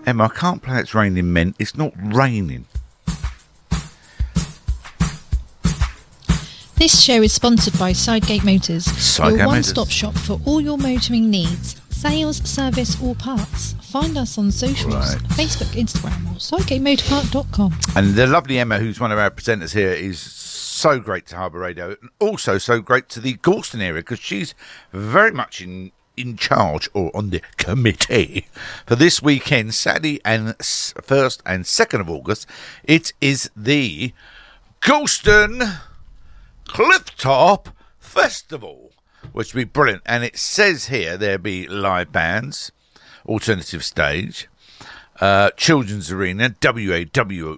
Emma, I can't play It's Raining Men. It's not raining. This show is sponsored by Sidegate Motors, Sidegate your Motors. one-stop shop for all your motoring needs. Sales, service or parts. Find us on socials, Right. Facebook, Instagram or sidegatemotorpark.com. And the lovely Emma, who's one of our presenters here, is so great to Harbour Radio and also so great to the Galston area because she's very much in charge or on the committee for this weekend, Saturday and 1st and 2nd of August. It is the Galston Clifftop Festival, which will be brilliant. And it says here there'll be live bands, alternative stage, children's arena, WAW,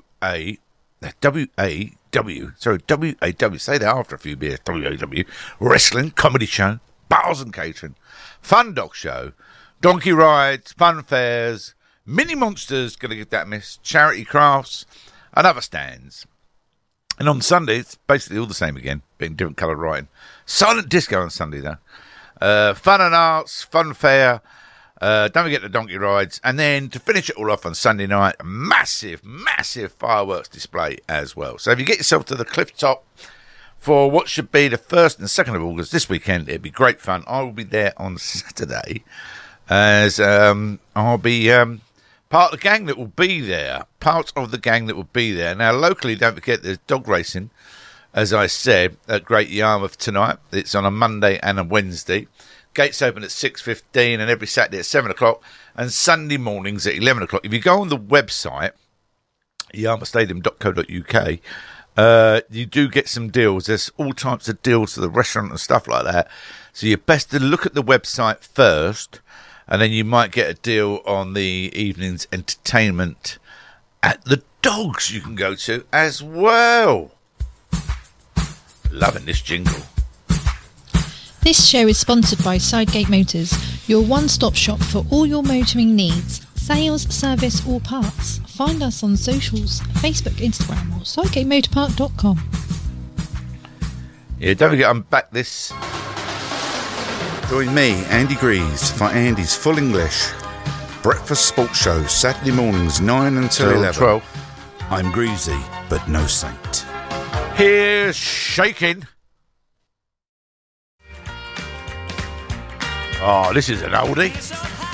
say that after a few beers, WAW, wrestling, comedy show, bars and catering, fun dog show, donkey rides, fun fairs, mini monsters, going to give that a miss, charity crafts, and other stands. And on Sunday, it's basically all the same again, being different coloured writing. Silent disco on Sunday, though. Fun and arts, fun fair. Don't forget the donkey rides. And then to finish it all off on Sunday night, a massive, massive fireworks display as well. So if you get yourself to the cliff top for what should be the 1st and 2nd of August this weekend, it'd be great fun. I will be there on Saturday as I'll be part of the gang that will be there. Part of the gang that will be there. Now, locally, don't forget, there's dog racing, as I said, at Great Yarmouth tonight. It's on a Monday and a Wednesday. Gates open at 6:15 and every Saturday at 7 o'clock and Sunday mornings at 11 o'clock. If you go on the website, yarmouthstadium.co.uk, you do get some deals. There's all types of deals for the restaurant and stuff like that. So you're best to look at the website first, and then you might get a deal on the evening's entertainment at the Dogs you can go to as well. Loving this jingle. This show is sponsored by Sidegate Motors, your one-stop shop for all your motoring needs. Sales, service or parts. Find us on socials, Facebook, Instagram or sidegatemotorpark.com. Yeah, don't forget I'm back this... Join me, Andy Greaves, for Andy's Full English Breakfast Sports Show, Saturday mornings 9 until 11. 12. I'm Greasy, but no saint. Here's Shaking. Oh, this is an oldie.